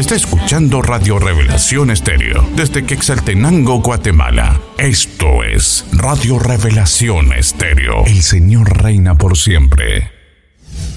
Está escuchando Radio Revelación Estéreo desde Quetzaltenango, Guatemala. Esto es Radio Revelación Estéreo. El Señor reina por siempre.